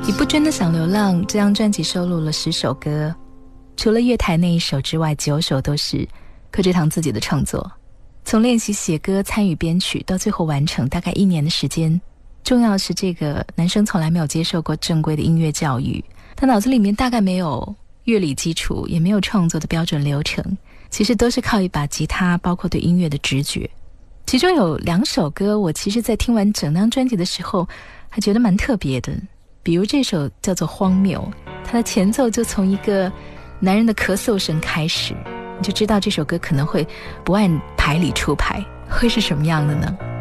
你不真的想流浪这张专辑收录了10首歌，除了月台那一首之外，9首都是柯智棠自己的创作。从练习写歌、参与编曲到最后完成，大概1年的时间。重要的是，这个男生从来没有接受过正规的音乐教育，他脑子里面大概没有乐理基础，也没有创作的标准流程，其实都是靠一把吉他，包括对音乐的直觉。其中有2首歌，我其实在听完整张专辑的时候还觉得蛮特别的。比如这首叫做《荒谬》，它的前奏就从一个男人的咳嗽声开始，你就知道这首歌可能会不按牌理出牌，会是什么样的呢？